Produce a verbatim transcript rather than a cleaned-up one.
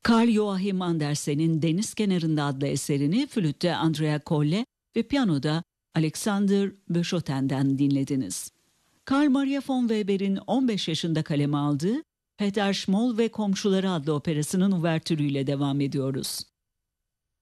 Carl Joachim Andersen'in Deniz Kenarında adlı eserini flütte Andrea Colle ve piyanoda Alexander Böchoten'den dinlediniz. Carl Maria von Weber'in on beş yaşında kaleme aldığı Peter Schmoll ve Komşuları adlı operasının uvertürüyle devam ediyoruz.